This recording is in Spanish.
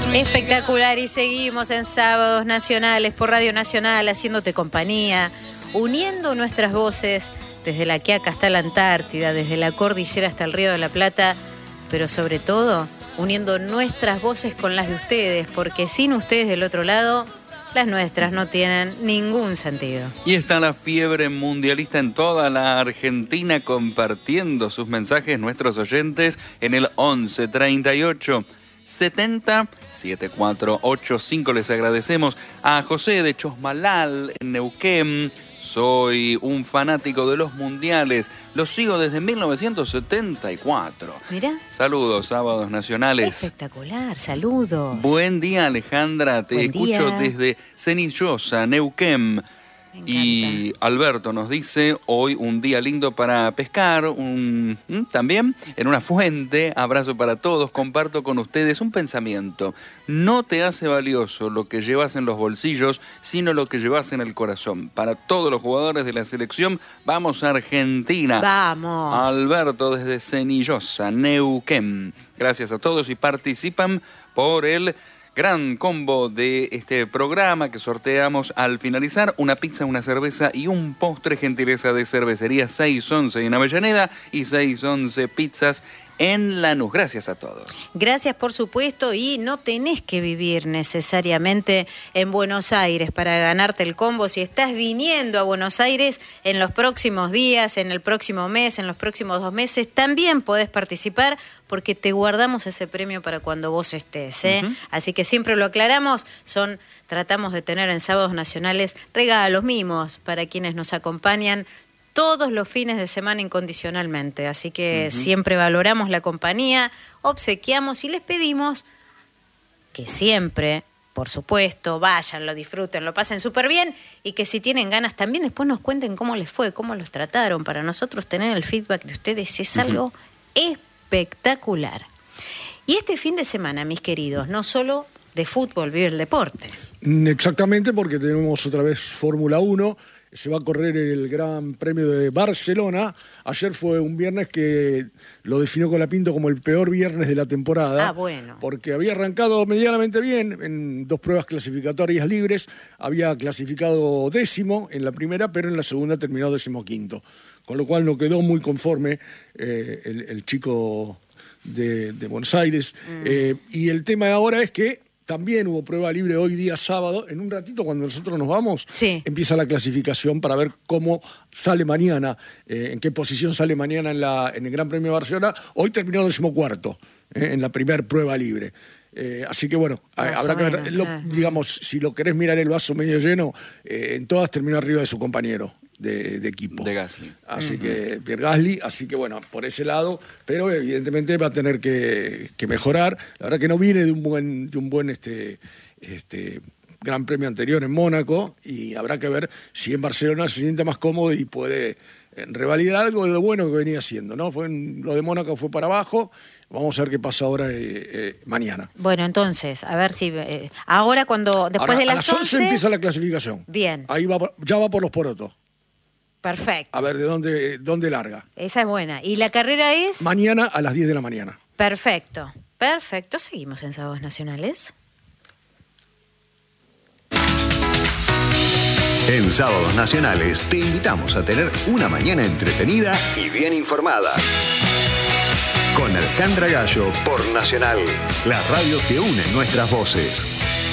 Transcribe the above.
Espectacular, y seguimos en Sábados Nacionales por Radio Nacional, haciéndote compañía, uniendo nuestras voces desde la Quiaca hasta la Antártida, desde la cordillera hasta el Río de la Plata, pero sobre todo uniendo nuestras voces con las de ustedes, porque sin ustedes del otro lado, las nuestras no tienen ningún sentido. Y está la fiebre mundialista en toda la Argentina, compartiendo sus mensajes nuestros oyentes en el 11 38 70 7485. Les agradecemos a José de Chosmalal en Neuquén. Soy un fanático de los mundiales. Los sigo desde 1974. Mirá. Saludos, Sábados Nacionales. Espectacular, saludos. Buen día, Alejandra. Te Buen escucho día. desde Cenillosa, Neuquén. Y Alberto nos dice, hoy un día lindo para pescar, también en una fuente. Abrazo para todos, comparto con ustedes un pensamiento. No te hace valioso lo que llevas en los bolsillos, sino lo que llevas en el corazón. Para todos los jugadores de la selección, vamos a Argentina. Vamos. Alberto desde Cenillosa, Neuquén. Gracias a todos y participan por el gran combo de este programa que sorteamos al finalizar: una pizza, una cerveza y un postre, gentileza de Cervecería 611 en Avellaneda y 611 Pizzas en Lanús. Gracias a todos. Gracias, por supuesto, y no tenés que vivir necesariamente en Buenos Aires para ganarte el combo. Si estás viniendo a Buenos Aires en los próximos días, en el próximo mes, en los próximos 2 meses, también podés participar, porque te guardamos ese premio para cuando vos estés, ¿eh? Así que siempre lo aclaramos, tratamos de tener en Sábados Nacionales regalos, mimos para quienes nos acompañan todos los fines de semana incondicionalmente. Así que siempre valoramos la compañía, obsequiamos y les pedimos que siempre, por supuesto, vayan, lo disfruten, lo pasen súper bien, y que si tienen ganas también después nos cuenten cómo les fue, cómo los trataron. Para nosotros tener el feedback de ustedes es algo espectacular. Y este fin de semana, mis queridos, no solo de fútbol vive el deporte. Exactamente, porque tenemos otra vez Fórmula 1. Se va a correr el Gran Premio de Barcelona. Ayer fue un viernes que lo definió Colapinto como el peor viernes de la temporada. Ah, bueno. Porque había arrancado medianamente bien en 2 pruebas clasificatorias libres. Había clasificado 10º en la primera, pero en la segunda terminó 15º. Con lo cual no quedó muy conforme el chico de Buenos Aires. Y el tema de ahora es que también hubo prueba libre hoy día sábado. En un ratito, cuando nosotros nos vamos, empieza la clasificación para ver cómo sale mañana, en qué posición sale mañana en el Gran Premio de Barcelona. Hoy terminó 14º en la primer prueba libre. Así que bueno, habrá que ver, digamos, si lo querés mirar el vaso medio lleno, en todas terminó arriba de su compañero de equipo. De Gasly. Así que, Pierre Gasly, así que bueno, por ese lado, pero evidentemente va a tener que mejorar. La verdad que no viene de un buen Gran Premio anterior en Mónaco, y habrá que ver si en Barcelona se siente más cómodo y puede revalidar algo de lo bueno que venía haciendo, ¿no? Lo de Mónaco fue para abajo. Vamos a ver qué pasa ahora mañana. Bueno, entonces, a ver si ahora después de las 11 empieza la clasificación. Bien. Ahí ya va por los porotos. Perfecto. A ver de dónde larga. Esa es buena. ¿Y la carrera es? Mañana a las 10 de la mañana. Perfecto. Seguimos en Sábados Nacionales. En Sábados Nacionales te invitamos a tener una mañana entretenida y bien informada. Con Alejandra Gallo por Nacional, la radio que une nuestras voces.